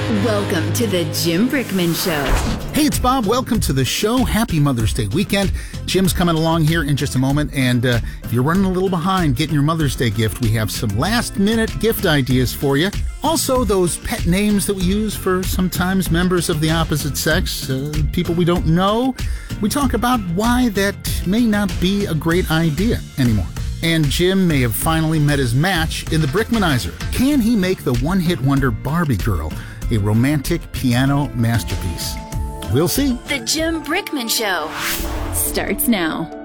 Welcome to the Jim Brickman Show. Hey, it's Bob. Welcome to the show. Happy Mother's Day weekend. Jim's coming along here in just a moment. And if you're running a little behind getting your Mother's Day gift, we have some last-minute gift ideas for you. Also, those pet names that we use for sometimes members of the opposite sex, people we don't know. We talk about why that may not be a great idea anymore. And Jim may have finally met his match in the Brickmanizer. Can he make the one-hit wonder Barbie Girl a romantic piano masterpiece? We'll see. The Jim Brickman Show starts now.